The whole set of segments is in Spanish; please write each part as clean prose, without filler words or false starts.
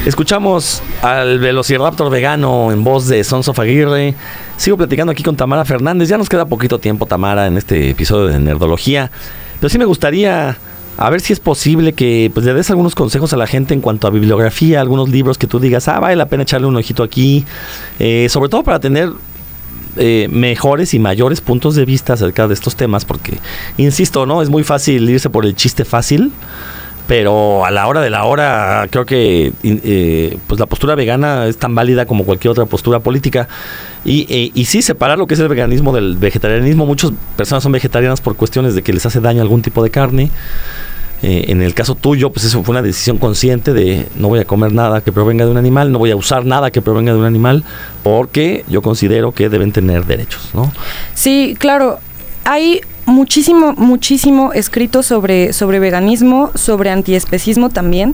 Escuchamos al Velociraptor vegano en voz de Sons of Aguirre. Sigo platicando aquí con Tamara Fernández. Ya nos queda poquito tiempo, Tamara, en este episodio de Nerdología. Pero sí me gustaría a ver si es posible que pues, le des algunos consejos a la gente en cuanto a bibliografía, algunos libros que tú digas, vale la pena echarle un ojito aquí. Sobre todo para tener mejores y mayores puntos de vista acerca de estos temas, porque, insisto, ¿no? Es muy fácil irse por el chiste fácil. Pero a la hora de la hora creo que pues la postura vegana es tan válida como cualquier otra postura política. Y sí, separar lo que es el veganismo del vegetarianismo. Muchas personas son vegetarianas por cuestiones de que les hace daño algún tipo de carne. En el caso tuyo, pues eso fue una decisión consciente de no voy a comer nada que provenga de un animal, no voy a usar nada que provenga de un animal, porque yo considero que deben tener derechos, ¿no? Sí, claro. Hay muchísimo escrito sobre veganismo, sobre antiespecismo también.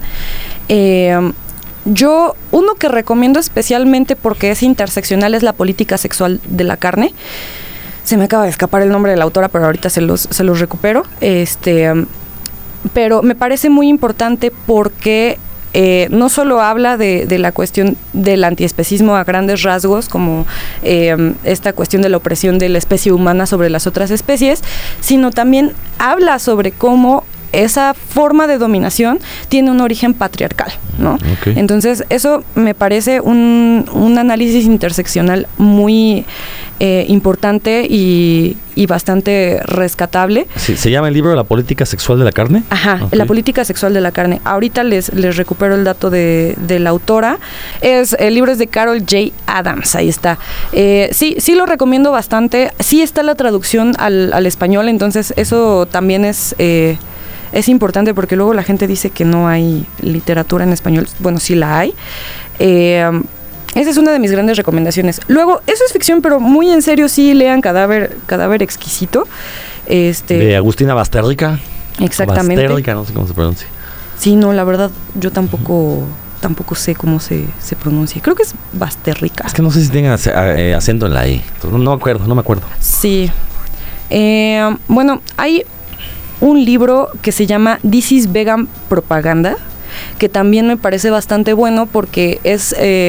Uno que recomiendo especialmente porque es interseccional es La política sexual de la carne. Se me acaba de escapar el nombre de la autora, pero ahorita se los recupero. Pero me parece muy importante porque no solo habla de la cuestión del antiespecismo a grandes rasgos, como esta cuestión de la opresión de la especie humana sobre las otras especies, sino también habla sobre cómo esa forma de dominación tiene un origen patriarcal, ¿no? Okay. Entonces, eso me parece un análisis interseccional muy importante y bastante rescatable. Sí, ¿se llama el libro La política sexual de la carne? Ajá, okay. La política sexual de la carne. Ahorita les recupero el dato de la autora. El libro es de Carol J. Adams, ahí está. Sí lo recomiendo bastante. Sí está la traducción al español, entonces eso también es importante porque luego la gente dice que no hay literatura en español. Bueno, sí la hay. Esa es una de mis grandes recomendaciones. Luego, eso es ficción, pero muy en serio sí lean Cadáver Exquisito. De Agustina Basterrica. Exactamente. Basterrica, no sé cómo se pronuncia. Sí, no, la verdad, yo tampoco sé cómo se pronuncia. Creo que es Basterrica. Es que no sé si tenga acento en la I. No me acuerdo. Sí. Bueno, hay un libro que se llama This is Vegan Propaganda, que también me parece bastante bueno porque es,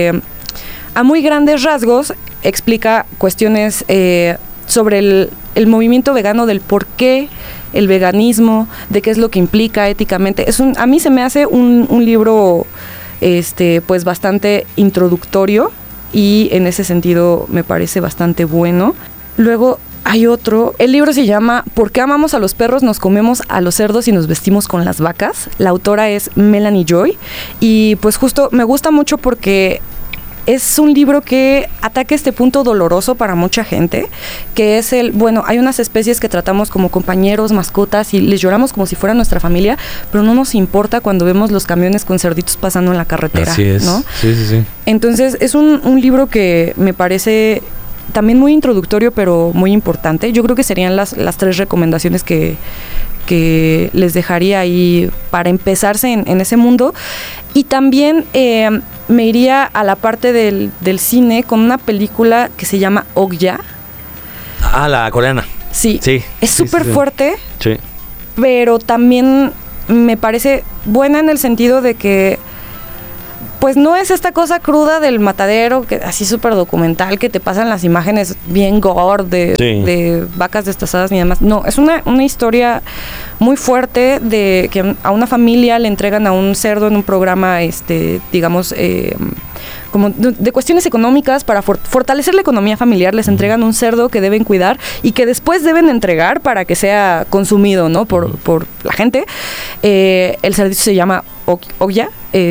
a muy grandes rasgos, explica cuestiones sobre el movimiento vegano, del por qué el veganismo, de qué es lo que implica éticamente. A mí se me hace un libro pues bastante introductorio y en ese sentido me parece bastante bueno. Luego hay otro, el libro se llama ¿Por qué amamos a los perros, nos comemos a los cerdos y nos vestimos con las vacas? La autora es Melanie Joy y pues justo me gusta mucho porque es un libro que ataca este punto doloroso para mucha gente, que es hay unas especies que tratamos como compañeros, mascotas, y les lloramos como si fueran nuestra familia, pero no nos importa cuando vemos los camiones con cerditos pasando en la carretera. Así es, ¿no? Sí. Entonces es un libro que me parece también muy introductorio, pero muy importante. Yo creo que serían las 3 recomendaciones que les dejaría ahí para empezarse en ese mundo. Y también me iría a la parte del cine con una película que se llama Okja. Ah, la coreana. Sí. Es súper fuerte, sí, pero también me parece buena en el sentido de que pues no es esta cosa cruda del matadero, que así súper documental, que te pasan las imágenes bien gore de vacas destazadas ni demás. No, es una historia muy fuerte de que a una familia le entregan a un cerdo en un programa, digamos, como de cuestiones económicas para fortalecer la economía familiar. Les entregan un cerdo que deben cuidar y que después deben entregar para que sea consumido, ¿no? por la gente. El cerdito se llama Okja,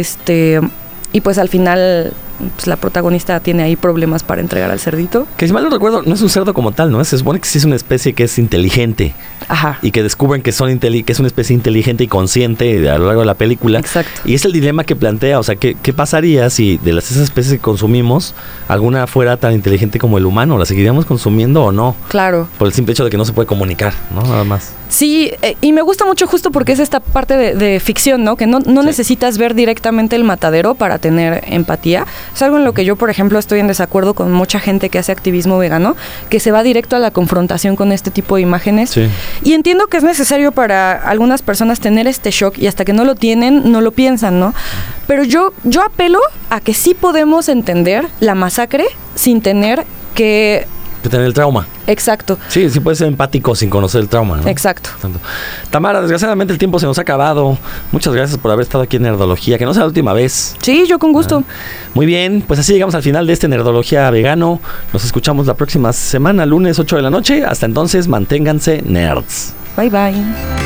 y pues al final pues la protagonista tiene ahí problemas para entregar al cerdito. Que si mal no recuerdo, no es un cerdo como tal, ¿no? Se supone que sí es una especie que es inteligente. Ajá. Y que descubren que que es una especie inteligente y consciente a lo largo de la película. Exacto. Y es el dilema que plantea, o sea, ¿qué pasaría si de esas especies que consumimos, alguna fuera tan inteligente como el humano? ¿La seguiríamos consumiendo o no? Claro. Por el simple hecho de que no se puede comunicar, ¿no? Nada más. Sí, y me gusta mucho justo porque es esta parte de ficción, ¿no? Que no necesitas ver directamente el matadero para tener empatía. Es algo en lo que yo, por ejemplo, estoy en desacuerdo con mucha gente que hace activismo vegano, que se va directo a la confrontación con este tipo de imágenes. Sí. Y entiendo que es necesario para algunas personas tener este shock y hasta que no lo tienen, no lo piensan, ¿no? Pero yo apelo a que sí podemos entender la masacre sin tener que tener el trauma. Exacto. Sí, sí puedes ser empático sin conocer el trauma, ¿no? Exacto. Tamara, desgraciadamente el tiempo se nos ha acabado. Muchas gracias por haber estado aquí en Nerdología, que no sea la última vez. Sí, yo con gusto. Muy bien, pues así llegamos al final de este Nerdología Vegano. Nos escuchamos la próxima semana, lunes 8 de la noche. Hasta entonces, manténganse nerds. Bye, bye.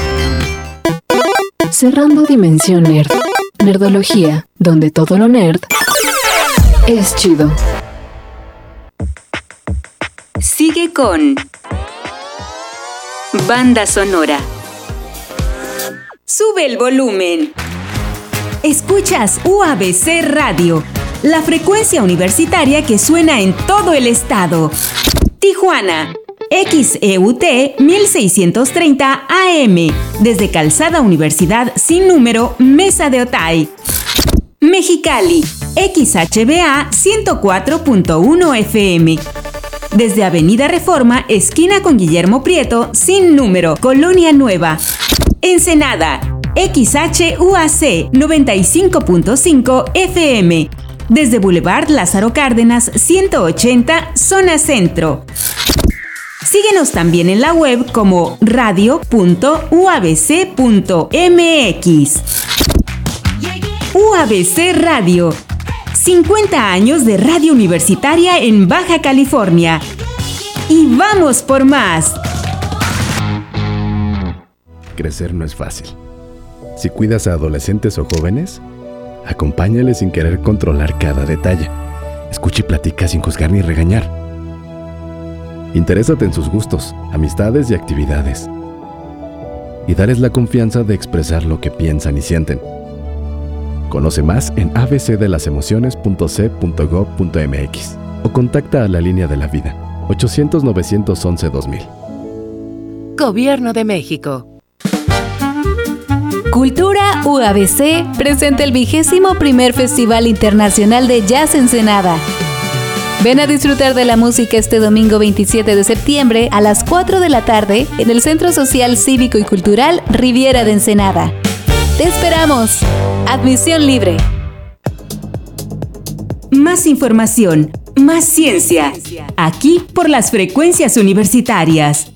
Cerrando Dimensión Nerd. Nerdología, donde todo lo nerd es chido. Sigue con Banda Sonora. Sube el volumen. Escuchas UABC Radio, la frecuencia universitaria que suena en todo el estado. Tijuana, XEUT 1630 AM, desde Calzada Universidad sin número, Mesa de Otay. Mexicali, XHBA 104.1 FM. Desde Avenida Reforma, esquina con Guillermo Prieto, sin número, Colonia Nueva. Ensenada, XHUAC 95.5 FM. Desde Boulevard Lázaro Cárdenas, 180, zona centro. Síguenos también en la web como radio.uabc.mx. UABC Radio. 50 años de radio universitaria en Baja California. Y vamos por más. Crecer no es fácil. Si cuidas a adolescentes o jóvenes, acompáñales sin querer controlar cada detalle. Escucha y platica sin juzgar ni regañar. Interésate en sus gustos, amistades y actividades. Y dales la confianza de expresar lo que piensan y sienten. Conoce más en abcdelasemociones.c.gov.mx o contacta a la Línea de la Vida, 800-911-2000. Gobierno de México. Cultura UABC presenta el 21º Festival Internacional de Jazz Ensenada. Ven a disfrutar de la música este domingo 27 de septiembre a las 4 de la tarde en el Centro Social Cívico y Cultural Riviera de Ensenada. ¡Te esperamos! Admisión libre. Más información, más ciencia. Aquí por las frecuencias universitarias.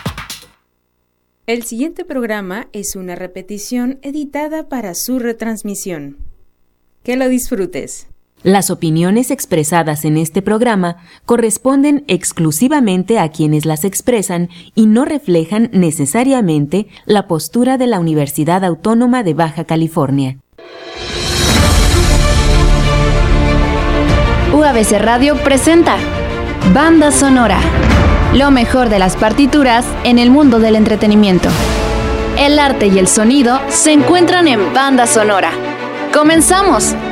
El siguiente programa es una repetición editada para su retransmisión. Que lo disfrutes. Las opiniones expresadas en este programa corresponden exclusivamente a quienes las expresan y no reflejan necesariamente la postura de la Universidad Autónoma de Baja California. UABC Radio presenta Banda Sonora, lo mejor de las partituras en el mundo del entretenimiento. El arte y el sonido se encuentran en Banda Sonora. ¡Comenzamos!